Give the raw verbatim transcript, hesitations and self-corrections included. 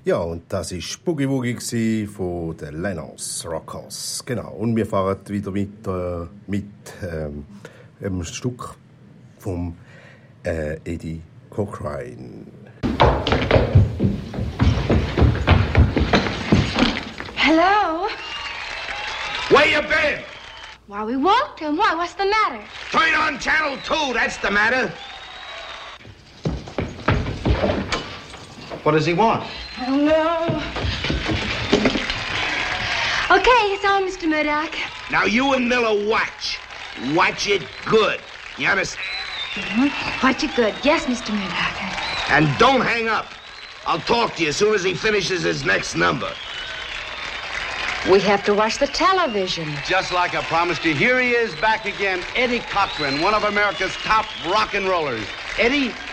Ja, und das war Boogie Woogie von den Lennox Rockers. Genau. Und wir fahren wieder mit, äh, mit ähm, einem Stück vom äh, Eddie Cochrane. Hello? Where you been? Why, we walked him. Why, what's the matter? Turn on channel two, that's the matter. What does he want? I don't know. Okay, it's on, Mister Murdoch. Now you and Miller watch. Watch it good. You understand? Mm-hmm. Watch it good. Yes, Mister Murdoch. And don't hang up. I'll talk to you as soon as he finishes his next number. We have to watch the television. Just like I promised you, here he is back again, Eddie Cochran, one of America's top rock and rollers. Eddie,